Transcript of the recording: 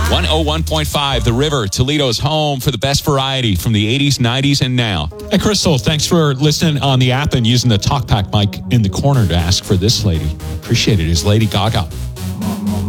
101.5, The River, Toledo's home for the best variety from the 80s, 90s, and now. Hey, Crystal, thanks for listening on the app and using the TalkPack mic in the corner to ask for this lady. Appreciate it. It's Lady Gaga.